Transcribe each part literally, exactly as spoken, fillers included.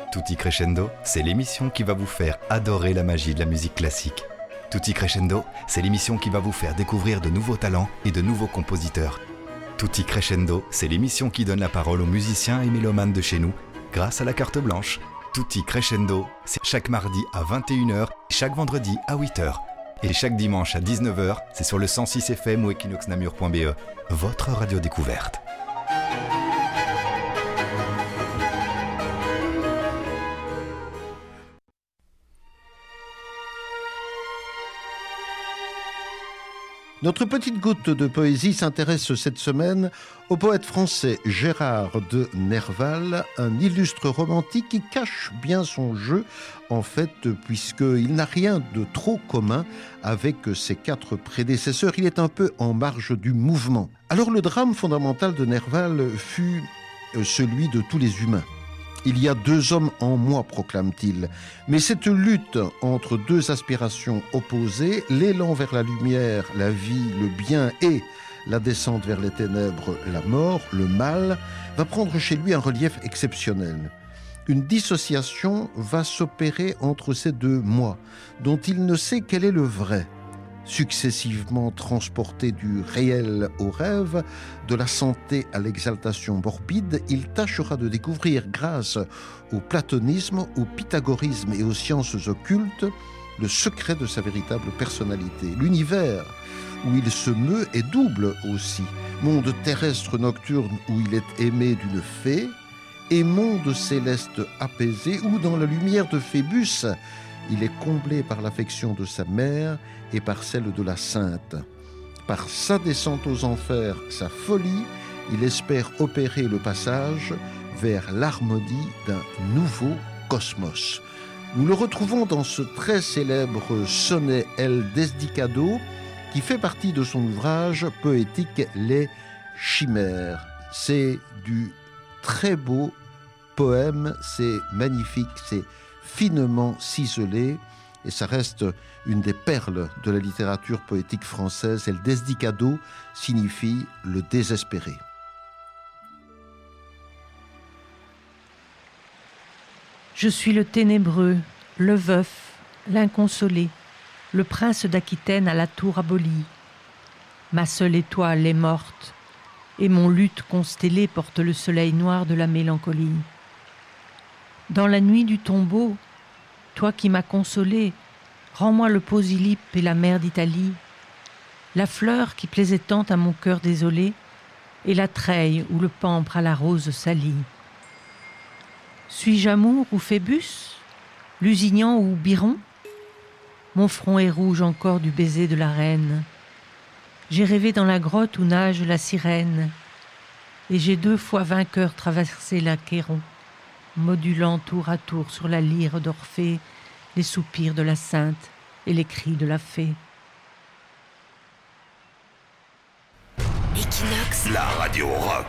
Tutti Crescendo, c'est l'émission qui va vous faire adorer la magie de la musique classique. Tutti Crescendo, c'est l'émission qui va vous faire découvrir de nouveaux talents et de nouveaux compositeurs. Tutti Crescendo, c'est l'émission qui donne la parole aux musiciens et mélomanes de chez nous grâce à la carte blanche. Tutti Crescendo, c'est chaque mardi à vingt et une heures, chaque vendredi à huit heures. Et chaque dimanche à dix-neuf heures, c'est sur le cent six F M ou equinox namur point b e, votre radio découverte. Notre petite goutte de poésie s'intéresse cette semaine au poète français Gérard de Nerval, un illustre romantique qui cache bien son jeu, en fait, puisqu'il n'a rien de trop commun avec ses quatre prédécesseurs. Il est un peu en marge du mouvement. Alors le drame fondamental de Nerval fut celui de tous les humains. Il y a deux hommes en moi, proclame-t-il. Mais cette lutte entre deux aspirations opposées, l'élan vers la lumière, la vie, le bien et la descente vers les ténèbres, la mort, le mal, va prendre chez lui un relief exceptionnel. Une dissociation va s'opérer entre ces deux moi, dont il ne sait quel est le vrai. Successivement transporté du réel au rêve, de la santé à l'exaltation morbide, il tâchera de découvrir, grâce au platonisme, au pythagorisme et aux sciences occultes, le secret de sa véritable personnalité. L'univers où il se meut est double aussi. Monde terrestre nocturne où il est aimé d'une fée, et monde céleste apaisé où, dans la lumière de Phébus, il est comblé par l'affection de sa mère et par celle de la sainte. Par sa descente aux enfers, sa folie, il espère opérer le passage vers l'harmonie d'un nouveau cosmos. Nous le retrouvons dans ce très célèbre sonnet El Desdicado, qui fait partie de son ouvrage poétique Les Chimères. C'est du très beau poème, c'est magnifique, c'est finement ciselé, et ça reste une des perles de la littérature poétique française. El Desdicado signifie le désespéré. Je suis le ténébreux, le veuf, l'inconsolé, le prince d'Aquitaine à la tour abolie. Ma seule étoile est morte, et mon luth constellé porte le soleil noir de la mélancolie. Dans la nuit du tombeau, toi qui m'as consolé, rends-moi le Posilip et la mer d'Italie, la fleur qui plaisait tant à mon cœur désolé, et la treille où le pampre à la rose salie. Suis-je amour ou Phébus, Lusignan ou Biron? Mon front est rouge encore du baiser de la reine. J'ai rêvé dans la grotte où nage la sirène, et j'ai deux fois vainqueur traversé l'Achéron, modulant tour à tour sur la lyre d'Orphée les soupirs de la sainte et les cris de la fée. Equinox, la radio rock.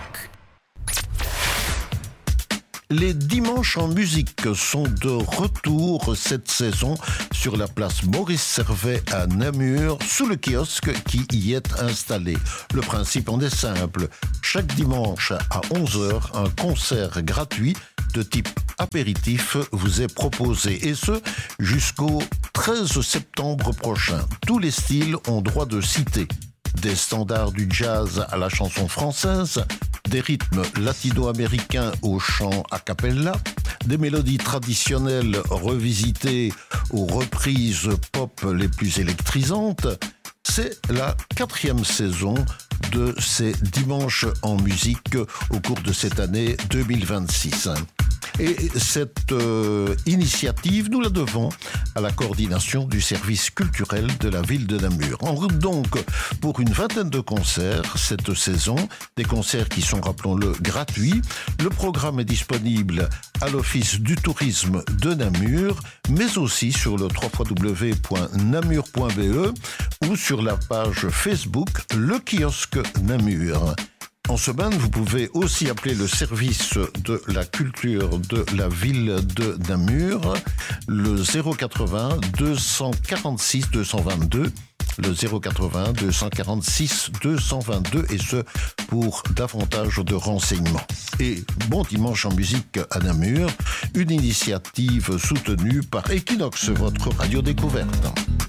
Les dimanches en musique sont de retour cette saison sur la place Maurice Servet à Namur, sous le kiosque qui y est installé. Le principe en est simple. Chaque dimanche à onze heures, un concert gratuit de type apéritif vous est proposé, et ce jusqu'au treize septembre prochain. Tous les styles ont droit de citer. Des standards du jazz à la chanson française, des rythmes latino-américains au chant a cappella, des mélodies traditionnelles revisitées aux reprises pop les plus électrisantes. C'est la quatrième saison de ces dimanches en musique au cours de cette année deux mille vingt-six. Et cette euh, initiative, nous la devons à la coordination du service culturel de la ville de Namur. En route donc pour une vingtaine de concerts cette saison, des concerts qui sont, rappelons-le, gratuits. Le programme est disponible à l'Office du tourisme de Namur, mais aussi sur le w w w point namur point b e ou sur la page Facebook Le Kiosque Namur. En semaine, vous pouvez aussi appeler le service de la culture de la ville de Namur, le zéro quatre-vingts deux cent quarante-six deux cent vingt-deux, le zéro quatre-vingts deux cent quarante-six deux cent vingt-deux, et ce, pour davantage de renseignements. Et bon dimanche en musique à Namur, une initiative soutenue par Equinox, votre radio découverte.